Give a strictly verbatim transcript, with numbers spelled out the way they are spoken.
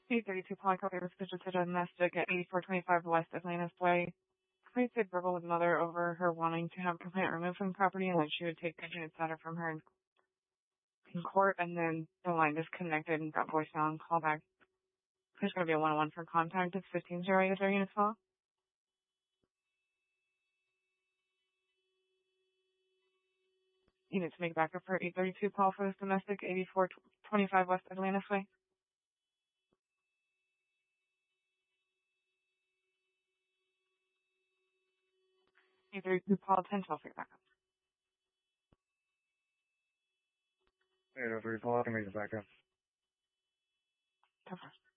eight thirty-two Polycarp was scheduled to domestic at eighty-four twenty-five West Atlantis Way. Complaint said verbal with mother over her wanting to have complaint removed from the property and that she would take the unit matter from her in, in court, and then the line disconnected and got voicemail and call back. There's going to be a one-on-one for contact. It's fifteen zero eight. Is there units call? Units make backup for eight thirty-two Paul for this domestic, eighty-four twenty-five West Atlantis Way. eight thirty-two Paul, ten twelve for your backup. eight oh three Paul, I can make it backup. Go first.